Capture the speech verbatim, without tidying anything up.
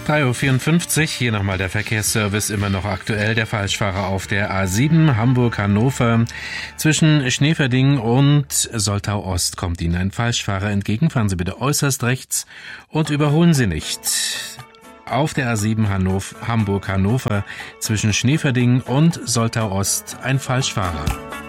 drei Uhr vierundfünfzig, hier nochmal der Verkehrsservice, immer noch aktuell. Der Falschfahrer auf der A sieben Hamburg-Hannover. Zwischen Schneeverding und Soltau-Ost kommt Ihnen ein Falschfahrer entgegen. Fahren Sie bitte äußerst rechts und überholen Sie nicht. Auf der A sieben Hannover, Hamburg-Hannover zwischen Schneeverding und Soltau-Ost ein Falschfahrer.